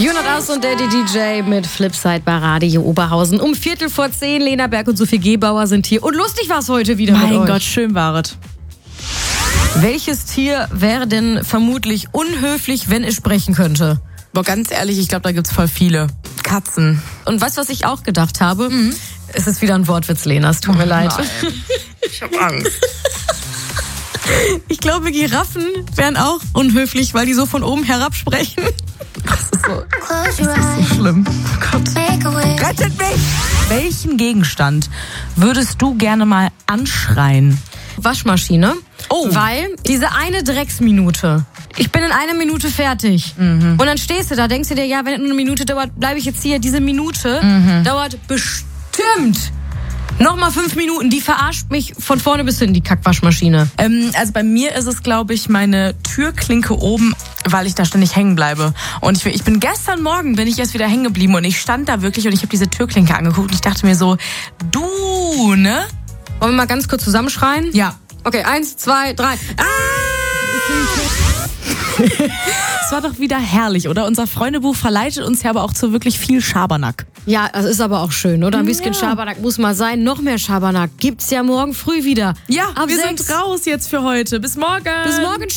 Jonas und Daddy DJ mit Flipside bei Radio Oberhausen. Um 9:45, Lena Berg und Sophie Gebauer sind hier. Und lustig war es heute wieder mit euch. Mein Gott, schön war es. Welches Tier wäre denn vermutlich unhöflich, wenn es sprechen könnte? Boah, ganz ehrlich, ich glaube, da gibt's voll viele. Katzen. Und weißt du, was ich auch gedacht habe? Es ist wieder ein Wortwitz, Lena. Es tut mir leid. Nein. Ich hab Angst. Ich glaube, Giraffen wären auch unhöflich, weil die so von oben herab sprechen. Das ist so schlimm. Oh Gott. Rettet mich! Welchen Gegenstand würdest du gerne mal anschreien? Waschmaschine. Oh. Weil diese eine Drecksminute. Ich bin in 1 Minute fertig. Und dann stehst du da, denkst du dir, ja, wenn es nur 1 Minute dauert, bleibe ich jetzt hier. Diese Minute dauert bestimmt nochmal 5 Minuten. Die verarscht mich von vorne bis hin, die Kackwaschmaschine. Also bei mir ist es, glaube ich, meine Türklinke oben, weil ich da ständig hängen bleibe. Und ich bin gestern Morgen, bin ich erst wieder hängen geblieben und ich stand da wirklich und ich habe diese Türklinke angeguckt und ich dachte mir so, du, ne? Wollen wir mal ganz kurz zusammenschreien? Ja. Okay, 1, 2, 3. Es war doch wieder herrlich, oder? Unser Freundebuch verleitet uns ja aber auch zu wirklich viel Schabernack. Ja, das ist aber auch schön, oder? Ein bisschen Schabernack muss mal sein. Noch mehr Schabernack gibt's ja morgen früh wieder. Ja, Ab wir 6. sind raus jetzt für heute. Bis morgen. Bis morgen.